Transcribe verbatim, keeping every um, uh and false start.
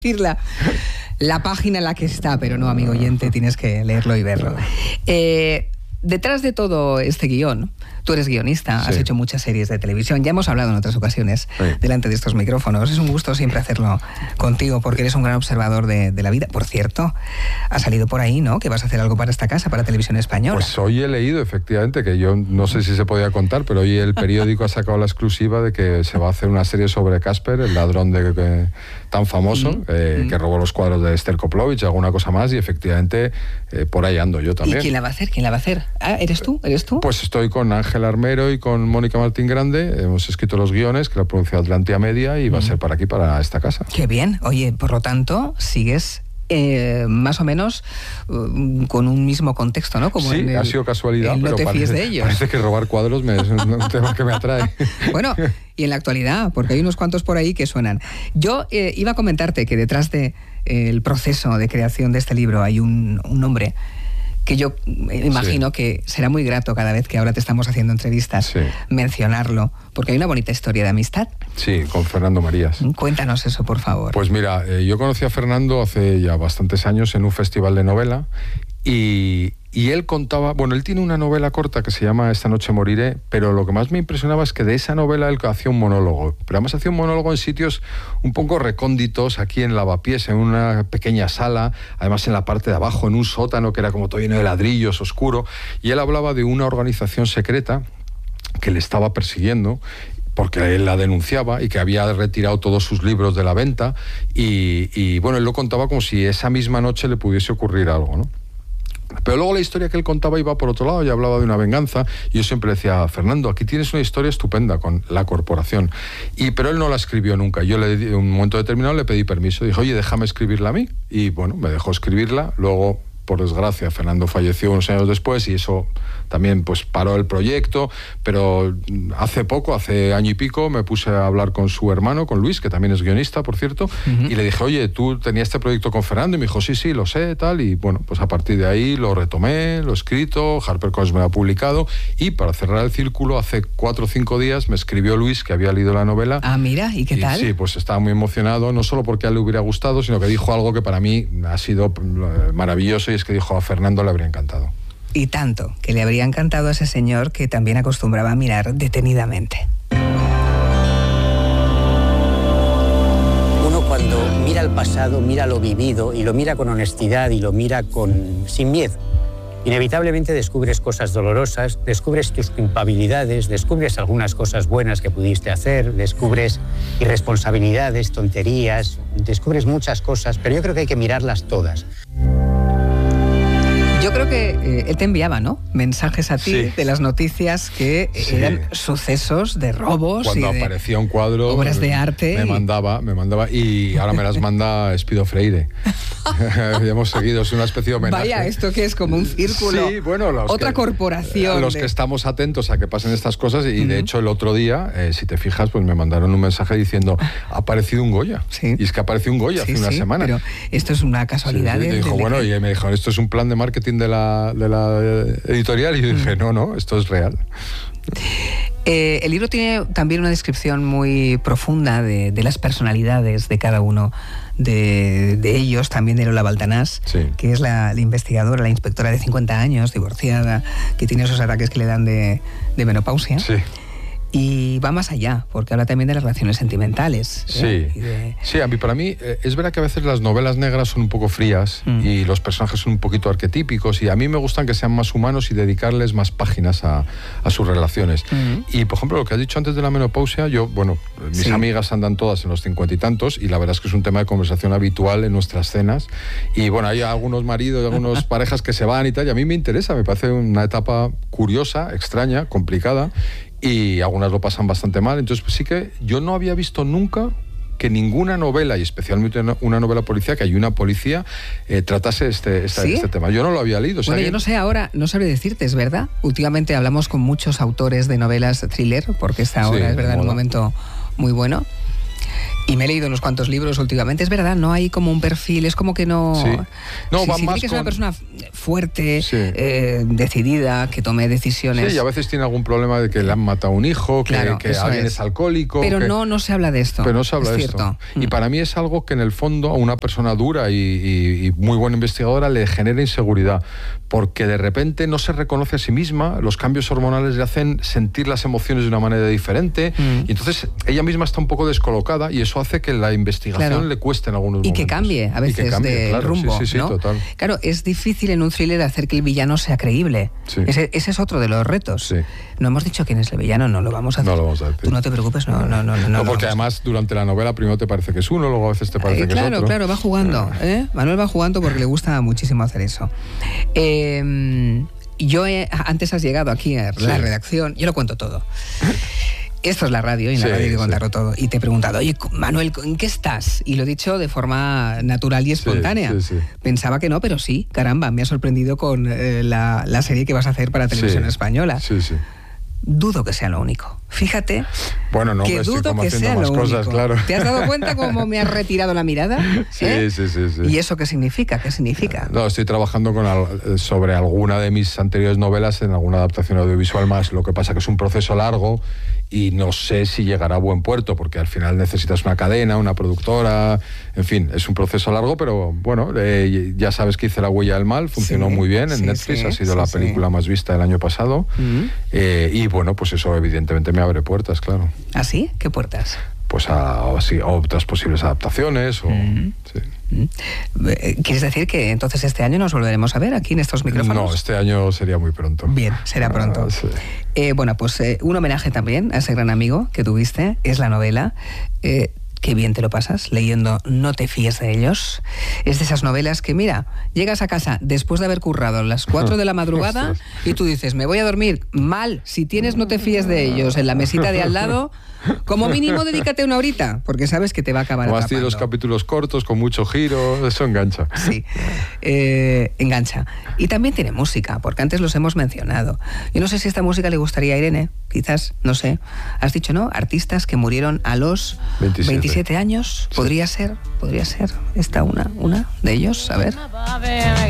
La, la página en la que está, pero no, amigo oyente, tienes que leerlo y verlo. Eh, detrás de todo este guión, tú eres guionista, sí. Has hecho muchas series de televisión, ya hemos hablado en otras ocasiones sí. delante de estos micrófonos. Es un gusto siempre hacerlo contigo porque eres un gran observador de, de la vida. Por cierto, ha salido por ahí, ¿no?, que vas a hacer algo para esta casa, para Televisión Española. Pues hoy he leído, efectivamente, que yo no sé si se podía contar, pero hoy el periódico ha sacado la exclusiva de que se va a hacer una serie sobre Casper, el ladrón de, de, tan famoso, mm, eh, mm. que robó los cuadros de Esther Koplovich, alguna cosa más, y efectivamente eh, por ahí ando yo también. ¿Y quién la va a hacer? ¿Quién la va a hacer? Ah, ¿eres tú? ¿Eres tú? Pues estoy con Ángel Armero y con Mónica Martín Grande, hemos escrito los guiones, que la producción Atlantia Media, y va mm. a ser para aquí, para esta casa. Qué bien. Oye, por lo tanto, sigues... Eh, más o menos uh, con un mismo contexto, ¿no? Como sí, en el, ha sido casualidad, no pero te parece, fíes de ellos. Parece que robar cuadros me, es un tema que me atrae. Bueno, y en la actualidad, porque hay unos cuantos por ahí que suenan. Yo eh, iba a comentarte que detrás de, eh, el proceso de creación de este libro hay un, un hombre que yo imagino sí. que será muy grato cada vez que ahora te estamos haciendo entrevistas sí. mencionarlo, porque hay una bonita historia de amistad. Sí, con Fernando Marías. Cuéntanos eso, por favor. Pues mira, eh, yo conocí a Fernando hace ya bastantes años en un festival de novela y, y él contaba, bueno, él tiene una novela corta que se llama Esta noche moriré, pero lo que más me impresionaba es que de esa novela él hacía un monólogo, pero además hacía un monólogo en sitios un poco recónditos, aquí en Lavapiés, en una pequeña sala, además en la parte de abajo, en un sótano que era como todo lleno de ladrillos, oscuro, y él hablaba de una organización secreta que le estaba persiguiendo, porque él la denunciaba y que había retirado todos sus libros de la venta, y, y bueno, él lo contaba como si esa misma noche le pudiese ocurrir algo, ¿no? Pero luego la historia que él contaba iba por otro lado y hablaba de una venganza, y yo siempre decía, Fernando, aquí tienes una historia estupenda con la corporación, y pero él no la escribió nunca. Yo le, en un momento determinado le pedí permiso, dije, oye, déjame escribirla a mí, y bueno, me dejó escribirla. Luego, por desgracia, Fernando falleció unos años después y eso también pues paró el proyecto, pero hace poco, hace año y pico, me puse a hablar con su hermano, con Luis, que también es guionista, por cierto, uh-huh. y le dije, oye, tú tenías este proyecto con Fernando, y me dijo, sí, sí, lo sé, tal, y bueno, pues a partir de ahí lo retomé, lo he escrito, HarperCollins me lo ha publicado, y para cerrar el círculo, hace cuatro o cinco días me escribió Luis, que había leído la novela. Ah, mira, ¿y qué tal? Y, sí, pues estaba muy emocionado, no solo porque a él le hubiera gustado, sino que dijo algo que para mí ha sido maravilloso, y es que dijo, a Fernando le habría encantado. Y tanto, que le habría encantado a ese señor que también acostumbraba a mirar detenidamente. Uno cuando mira el pasado, mira lo vivido, y lo mira con honestidad, y lo mira con sin miedo, inevitablemente descubres cosas dolorosas, descubres tus culpabilidades, descubres algunas cosas buenas que pudiste hacer, descubres irresponsabilidades, tonterías, descubres muchas cosas, pero yo creo que hay que mirarlas todas. Yo creo que eh, él te enviaba, ¿no?, mensajes a ti sí. de las noticias que sí. eran sucesos de robos. Cuando y de aparecía un cuadro, obras de arte. Me y... mandaba, me mandaba, y ahora me las manda Espido Freire. Hemos seguido, es una especie de homenaje. Vaya, ¿esto qué es? Como un círculo. Sí, bueno, los otra que, corporación. Los de... que estamos atentos a que pasen estas cosas, y uh-huh. de hecho el otro día, eh, si te fijas, pues me mandaron un mensaje diciendo, ha aparecido un Goya. Sí. Y es que apareció un Goya sí, hace una sí, semana. Pero esto es una casualidad. Sí, sí, de, y dijo, de bueno, que... y me dijo, esto es un plan de marketing de la, de la editorial, y yo dije, no, no, esto es real. Eh, el libro tiene también una descripción muy profunda de, de las personalidades de cada uno de, de ellos, también de Lola Baltanás, sí. que es la, la investigadora, la inspectora de cincuenta años, divorciada, que tiene esos ataques que le dan de, de menopausia. Sí. Y va más allá, porque habla también de las relaciones sentimentales. Sí, ¿eh? de... sí, a mí, para mí, eh, es verdad que a veces las novelas negras son un poco frías mm. y los personajes son un poquito arquetípicos, y a mí me gustan que sean más humanos y dedicarles más páginas a, a sus relaciones. Mm. Y, por ejemplo, lo que has dicho antes de la menopausia, yo, bueno, mis sí. amigas andan todas en los cincuenta y tantos, y la verdad es que es un tema de conversación habitual en nuestras cenas, y bueno, hay algunos maridos, algunas parejas que se van y tal, y a mí me interesa, me parece una etapa curiosa, extraña, complicada, y algunas lo pasan bastante mal. Entonces, pues sí que yo no había visto nunca que ninguna novela, y especialmente una novela policíaca y una policía, eh, tratase este, este, ¿Sí? este tema. Yo no lo había leído. Bueno, o sea, yo no sé ahora, no sabré decirte, es verdad. Últimamente hablamos con muchos autores de novelas thriller, porque esta ahora sí, es verdad en un momento muy bueno. Y me he leído unos cuantos libros últimamente. Es verdad, no hay como un perfil, es como que no... Sí. No, si, va si más tiene que ser con... una persona fuerte, Sí. eh, decidida, que tome decisiones. Sí, y a veces tiene algún problema de que le han matado a un hijo, que, Claro, que eso alguien es, es alcohólico. Pero que... no, no se habla de esto. Pero no se habla es de cierto. esto. Y para mí es algo que en el fondo a una persona dura y, y, y muy buena investigadora le genera inseguridad, porque de repente no se reconoce a sí misma, los cambios hormonales le hacen sentir las emociones de una manera diferente, mm. y entonces ella misma está un poco descolocada y eso hace que la investigación claro. le cueste en algunos y momentos. Que cambie a veces que cambie, de claro, rumbo, sí, sí, sí, ¿no? Total. Claro, es difícil en un thriller hacer que el villano sea creíble. Sí. Ese, ese es otro de los retos. Sí. No hemos dicho quién es el villano, no lo vamos a hacer. No lo vamos a decir. Tú no te preocupes, no, no, no. No, no porque además durante la novela primero te parece que es uno, luego a veces te parece eh, que claro, es otro. Claro, claro, va jugando. ¿eh? Manuel va jugando porque le gusta muchísimo hacer eso. Eh, yo he, antes has llegado aquí a la sí. redacción, yo lo cuento todo. Esto es la radio y en sí, la radio hay que contarlo sí. todo. Y te he preguntado, oye, Manuel, ¿en qué estás? Y lo he dicho de forma natural y espontánea. Sí, sí, sí. Pensaba que no, pero sí, caramba, me ha sorprendido con eh, la, la serie que vas a hacer para Televisión sí, Española. Sí, sí. Dudo que sea lo único. Fíjate bueno, no, que me dudo que sea más lo cosas, único. Claro. ¿Te has dado cuenta cómo me has retirado la mirada? Sí, ¿Eh? sí, sí, sí. ¿Y eso qué significa? ¿Qué significa? No, estoy trabajando con al, sobre alguna de mis anteriores novelas en alguna adaptación audiovisual más. Lo que pasa que es un proceso largo y no sé si llegará a buen puerto, porque al final necesitas una cadena, una productora, en fin, es un proceso largo, pero bueno, eh, ya sabes que hice La huella del mal, funcionó sí, muy bien en sí, Netflix, sí, ha sido sí, la película sí. más vista del año pasado, uh-huh. eh, y bueno, pues eso evidentemente me abre puertas, claro. ¿Ah, sí? ¿Qué puertas? Pues a, a, a otras posibles adaptaciones o... Uh-huh. sí. ¿Quieres decir que entonces este año nos volveremos a ver aquí en estos micrófonos? No, este año sería muy pronto. Bien, será pronto. Ah, sí. eh, bueno, pues eh, un homenaje también a ese gran amigo que tuviste, es la novela. Eh, Qué bien te lo pasas leyendo No te fíes de ellos. Es de esas novelas que, mira, llegas a casa después de haber currado a las cuatro de la madrugada y tú dices, me voy a dormir. Mal, si tienes No te fíes de ellos en la mesita de al lado, como mínimo dedícate una horita, porque sabes que te va a acabar atrapando. Más tiene los capítulos cortos, con mucho giro, eso engancha. Sí, eh, engancha. Y también tiene música, porque antes los hemos mencionado. Yo no sé si esta música le gustaría a Irene, quizás, no sé. Has dicho, ¿no? Artistas que murieron a los veintisiete, veintisiete años. Sí. Podría ser, podría ser esta una, una de ellos, a ver.